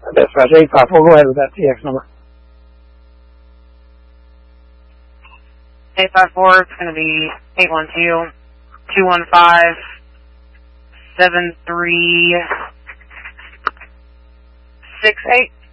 Dispatch 854, go ahead with that TX number. 854, it's going to be 812-215-7368.